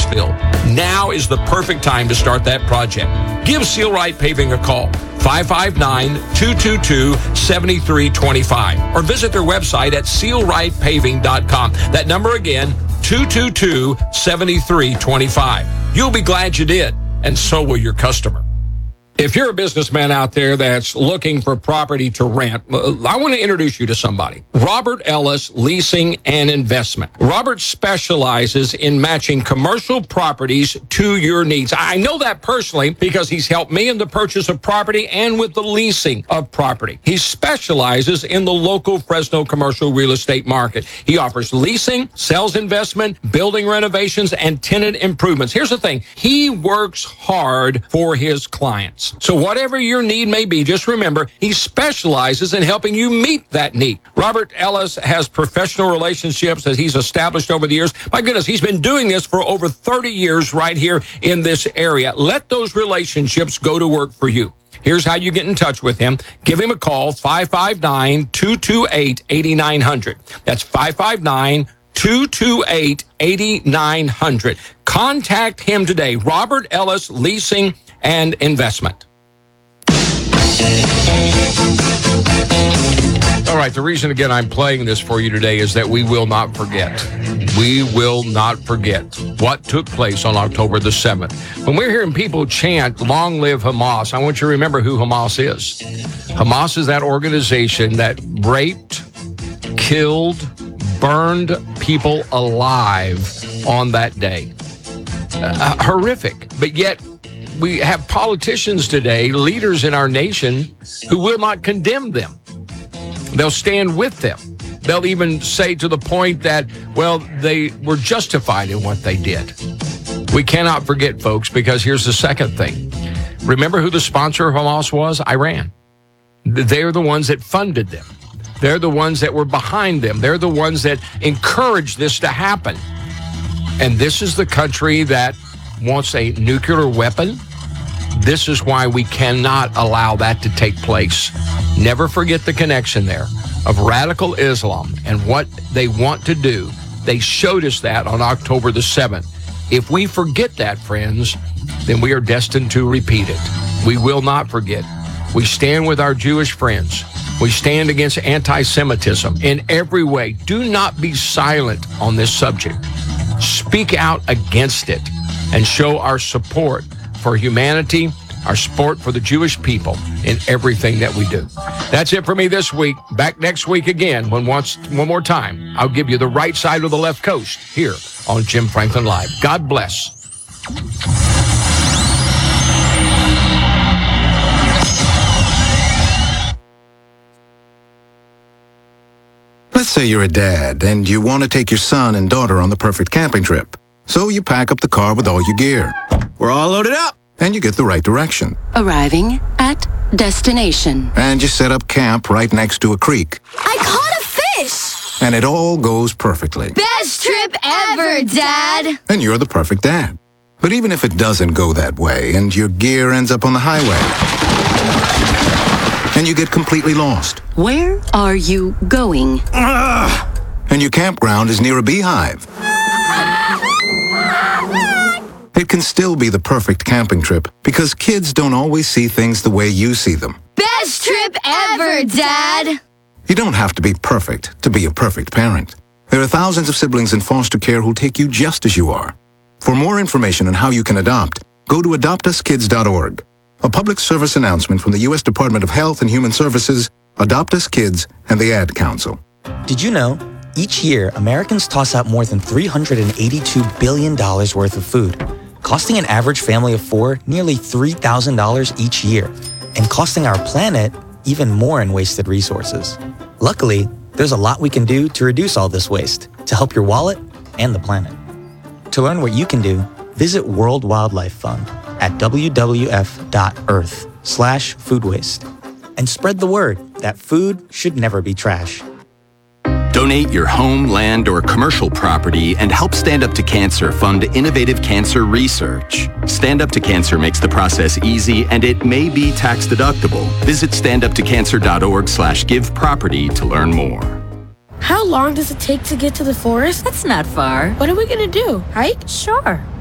filled. Now is the perfect time to start that project. Give Sealrite Paving a call, 559-222-7325, or visit their website at sealritepaving.com. That number again, 222-7325. You'll be glad you did, and so will your customer. If you're a businessman out there that's looking for property to rent, I want to introduce you to somebody. Robert Ellis Leasing and Investment. Robert specializes in matching commercial properties to your needs. I know that personally because he's helped me in the purchase of property and with the leasing of property. He specializes in the local Fresno commercial real estate market. He offers leasing, sells investment, building renovations, and tenant improvements. Here's the thing. He works hard for his clients. So whatever your need may be, just remember, he specializes in helping you meet that need. Robert Ellis has professional relationships that he's established over the years. My goodness, he's been doing this for over 30 years right here in this area. Let those relationships go to work for you. Here's how you get in touch with him. Give him a call, 559-228-8900. That's 559-228-8900. Contact him today, Robert Ellis Leasing and Investment. All right, the reason, again, I'm playing this for you today is that we will not forget. We will not forget what took place on October the 7th. When we're hearing people chant, "Long live Hamas," I want you to remember who Hamas is. Hamas is that organization that raped, killed, burned people alive on that day. Horrific, but yet we have politicians today, leaders in our nation, who will not condemn them. They'll stand with them. They'll even say to the point that, well, they were justified in what they did. We cannot forget, folks, because here's the second thing. Remember who the sponsor of Hamas was? Iran. They're the ones that funded them. They're the ones that were behind them. They're the ones that encouraged this to happen. And this is the country that wants a nuclear weapon. This is why we cannot allow that to take place. Never forget the connection there of radical Islam and what they want to do. They showed us that on October the 7th. If we forget that, friends, then we are destined to repeat it. We will not forget. We stand with our Jewish friends. We stand against anti-Semitism in every way. Do not be silent on this subject. Speak out against it and show our support for humanity, our support for the Jewish people in everything that we do. That's it for me this week. Back next week again, one more time, I'll give you the right side of the left coast here on Jim Franklin Live. God bless. Let's say you're a dad and you want to take your son and daughter on the perfect camping trip. So you pack up the car with all your gear. We're all loaded up. And you get the right direction. Arriving at destination. And you set up camp right next to a creek. I caught a fish! And it all goes perfectly. Best trip ever, Dad! And you're the perfect dad. But even if it doesn't go that way and your gear ends up on the highway and you get completely lost. Where are you going? And your campground is near a beehive. It can still be the perfect camping trip because kids don't always see things the way you see them. Best trip ever, Dad! You don't have to be perfect to be a perfect parent. There are thousands of siblings in foster care who'll take you just as you are. For more information on how you can adopt, go to adoptuskids.org. A public service announcement from the U.S. Department of Health and Human Services, Adopt Us Kids, and the Ad Council. Did you know, each year, Americans toss out more than $382 billion worth of food, costing an average family of four nearly $3,000 each year, and costing our planet even more in wasted resources. Luckily, there's a lot we can do to reduce all this waste, to help your wallet and the planet. To learn what you can do, visit World Wildlife Fund at wwf.earth/food waste and spread the word that food should never be trash. Donate your home, land, or commercial property and help Stand Up to Cancer fund innovative cancer research. Stand Up to Cancer makes the process easy and it may be tax deductible. Visit standuptocancer.org/giveproperty to learn more. How long does it take to get to the forest? That's not far. What are we gonna do? Hike? Sure.